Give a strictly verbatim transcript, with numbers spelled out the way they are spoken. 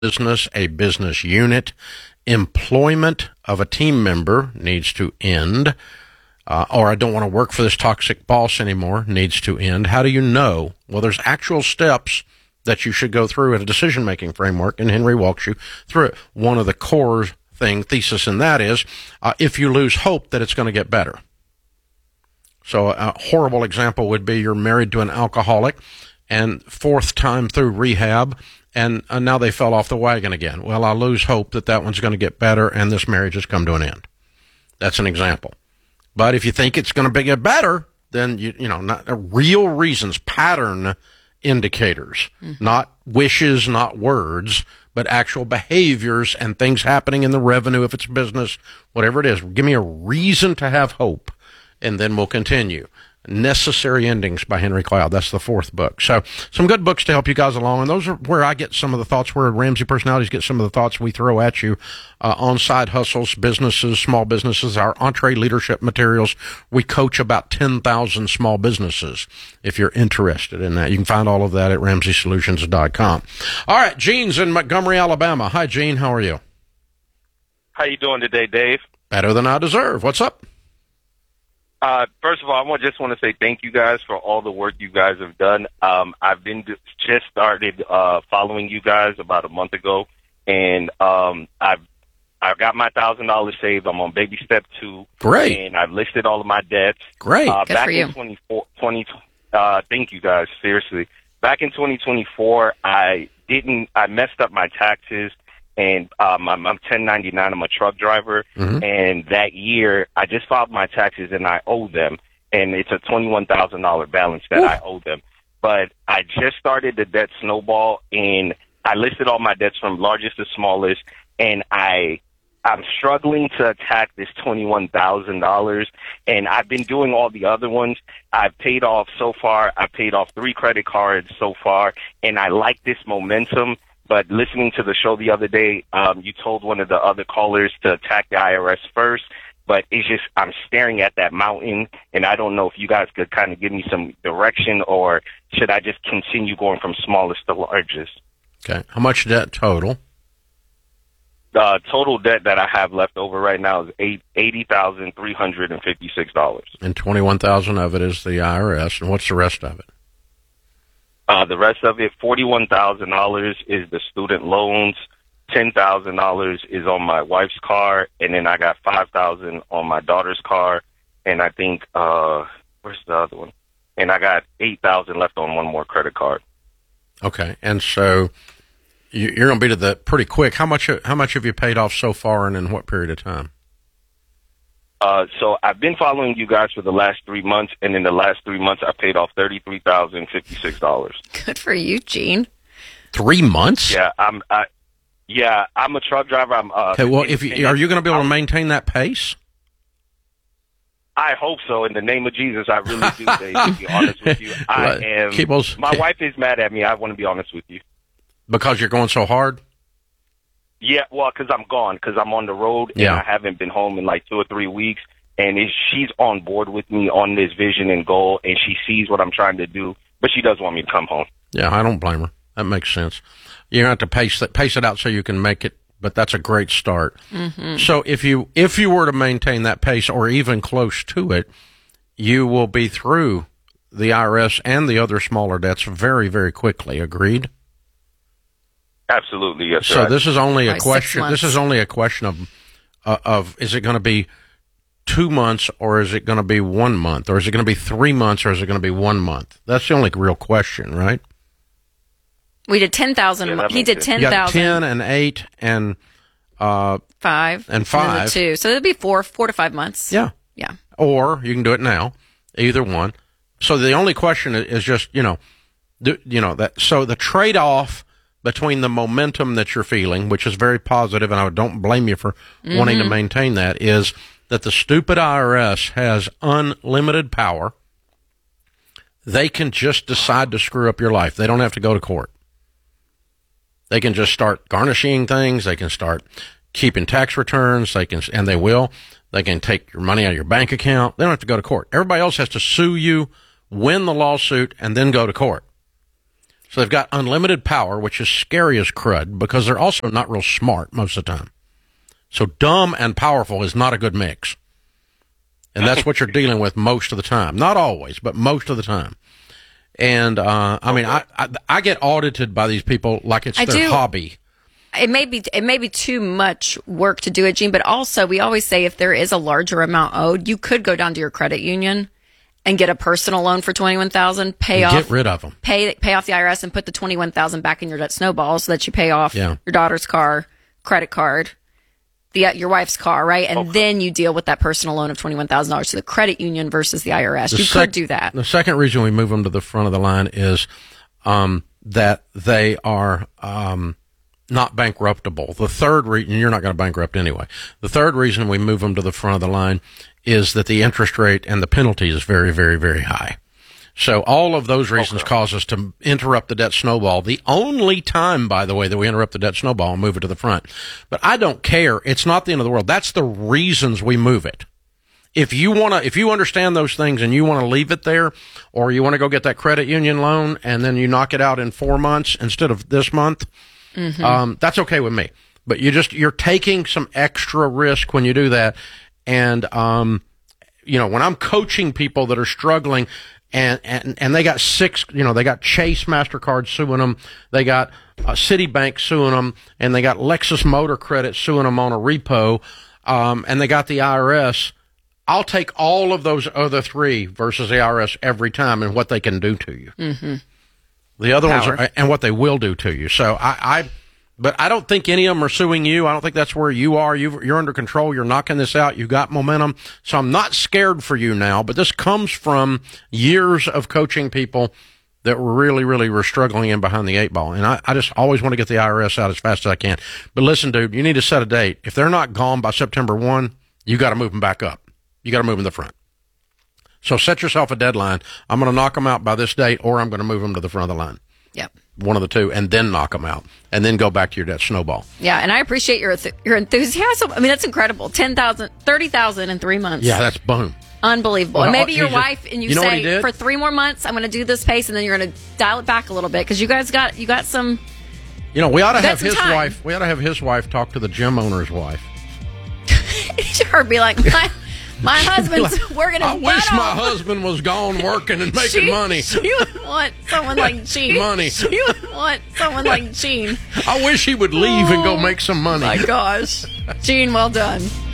business a business unit. Employment of a team member needs to end. Uh, or I don't want to work for this toxic boss anymore needs to end. How do you know? Well, there's actual steps that you should go through at a decision-making framework, and Henry walks you through it. One of the core thing, thesis in that is, uh, if you lose hope that it's going to get better. So a horrible example would be you're married to an alcoholic, and fourth time through rehab, and uh, now they fell off the wagon again. Well, I lose hope that that one's going to get better, and this marriage has come to an end. That's an example. But if you think it's going to get better, then, you you know, not uh, real reasons, pattern indicators, mm-hmm. not wishes, not words, but actual behaviors and things happening in the revenue, if it's business, whatever it is. Give me a reason to have hope, and then we'll continue. Necessary Endings by Henry Cloud. That's the fourth book. So some good books to help you guys along. And those are where I get some of the thoughts, where Ramsey Personalities get some of the thoughts we throw at you uh, on side hustles, businesses, small businesses, our Entree Leadership materials. We coach about ten thousand small businesses. If you're interested in that, you can find all of that at ramsey solutions dot com. All right. Gene's in Montgomery, Alabama. Hi, Gene. How are you? How you doing today, Dave? Better than I deserve. What's up? Uh, first of all, I want, just want to say thank you guys for all the work you guys have done. Um, I've been just started uh, following you guys about a month ago, and um, I've I've got my thousand dollars saved. I'm on baby step two. Great. And I've listed all of my debts. Great. Uh, Good back for you. in twenty-four, twenty, uh, thank you guys. Seriously, back in twenty twenty-four, I didn't. I messed up my taxes. And um, I'm, I'm ten ninety-nine. I'm a truck driver. Mm-hmm. And that year, I just filed my taxes, and I owe them. And it's a twenty-one thousand dollars balance that Ooh. I owe them. But I just started the debt snowball, and I listed all my debts from largest to smallest. And I, I'm struggling to attack this twenty-one thousand dollars. And I've been doing all the other ones. I've paid off so far. I've paid off three credit cards so far. And I like this momentum. But listening to the show the other day, um, you told one of the other callers to attack the I R S first. But it's just, I'm staring at that mountain, and I don't know if you guys could kind of give me some direction, or should I just continue going from smallest to largest? Okay. How much debt total? The total debt that I have left over right now is eighty thousand three hundred fifty-six dollars. And twenty-one thousand dollars of it is the I R S. And what's the rest of it? Uh, the rest of it, forty-one thousand dollars is the student loans, ten thousand dollars is on my wife's car, and then I got five thousand dollars on my daughter's car, and I think, uh, where's the other one? And I got eight thousand dollars left on one more credit card. Okay, and so you, you're going to be to the pretty quick. How much How much have you paid off so far, and in what period of time? Uh, so I've been following you guys for the last three months, and in the last three months, I paid off thirty-three thousand fifty-six dollars. Good for you, Gene. Three months? Yeah, I'm. I, yeah, I'm a truck driver. I'm. Uh, okay. Well, if you, are you going to be able to maintain that pace? I hope so. In the name of Jesus, I really do. Dave, to be honest with you, I am. Keeples, my wife is mad at me. I want to be honest with you. Because you're going so hard? Yeah, well, because I'm gone, because I'm on the road, and yeah. I haven't been home in like two or three weeks, and it, she's on board with me on this vision and goal, and she sees what I'm trying to do, but she does want me to come home. Yeah, I don't blame her. That makes sense. You have to pace that, pace it out so you can make it, but that's a great start. Mm-hmm. So if you if you were to maintain that pace, or even close to it, you will be through the I R S and the other smaller debts very, very quickly. Agreed? Absolutely, yes, sir. So this is only a By question. This is only a question of uh, of is it going to be two months or is it going to be one month, or is it going to be three months or is it going to be one month? That's the only real question, right? We did ten thousand. Yeah, he did ten You got thousand. ten and eight and uh, five and five. And then the two. So it'll be four, four to five months. Yeah, yeah. Or you can do it now, either one. So the only question is just you know, do, you know that. So the trade off between the momentum that you're feeling, which is very positive, and I don't blame you for mm-hmm. wanting to maintain that, is that the stupid I R S has unlimited power. They can just decide to screw up your life. They don't have to go to court. They can just start garnishing things. They can start keeping tax returns. They can, and they will. They can take your money out of your bank account. They don't have to go to court. Everybody else has to sue you, win the lawsuit, and then go to court. So they've got unlimited power, which is scary as crud because they're also not real smart most of the time. So dumb and powerful is not a good mix. And that's what you're dealing with most of the time. Not always, but most of the time. And, uh, I mean, I, I, I get audited by these people like it's I their do. hobby. It may be it may be too much work to do it, Gene, but also we always say if there is a larger amount owed, you could go down to your credit union and get a personal loan for twenty-one thousand dollars, pay off Get rid of them. Pay pay off the I R S and put the twenty-one thousand dollars back in your debt snowball so that you pay off Yeah. your daughter's car, credit card, the uh, your wife's car, right? And Okay. then you deal with that personal loan of twenty-one thousand dollars to the credit union versus the I R S. The you sec- could do that. The second reason we move them to the front of the line is um, that they are um, not bankruptable. The third reason, you're not going to bankrupt anyway. The third reason we move them to the front of the line is that the interest rate and the penalty is very, very, very high. So all of those reasons Okay. cause us to interrupt the debt snowball. The only time, by the way, that we interrupt the debt snowball and move it to the front. But I don't care. It's not the end of the world. That's the reasons we move it. If you want to, if you understand those things and you want to leave it there, or you want to go get that credit union loan and then you knock it out in four months instead of this month, Mm-hmm. um, that's okay with me. But you just, you're taking some extra risk when you do that. And, um, you know, when I'm coaching people that are struggling and, and, and they got six, you know, they got Chase MasterCard suing them. They got uh, Citibank suing them, and they got Lexus Motor Credit suing them on a repo. Um, and they got the I R S. I'll take all of those other three versus the I R S every time and what they can do to you. Mm-hmm. The other Power. ones are, and what they will do to you. So I, I, but I don't think any of them are suing you. I don't think that's where you are. you you're under control. You're knocking this out. You got momentum. So I'm not scared for you now, but this comes from years of coaching people that really, really were struggling in behind the eight ball. And I, I just always want to get the I R S out as fast as I can. But listen, dude, you need to set a date. If they're not gone by September first, you got to move them back up. You got to move them to the front. So set yourself a deadline. I'm going to knock them out by this date, or I'm going to move them to the front of the line. Yep. One of the two, and then knock them out, and then go back to your debt snowball. Yeah, and I appreciate your your enthusiasm. I mean, that's incredible. ten thousand, thirty thousand in three months. Yeah, that's boom. Unbelievable. Well, And maybe he your just- wife and you, you know what he say did? for three more months I'm going to do this pace, and then you're going to dial it back a little bit because you guys got you got some. You know, we ought to have That's his some time. wife. We ought to have his wife talk to the gym owner's wife. Her be like my my husband's Like, working his I butt wish my off. husband was gone working and making She- money. She would want someone like Gene. Money. She would want someone like Gene. I wish he would leave and go make some money. My gosh, Gene, well done.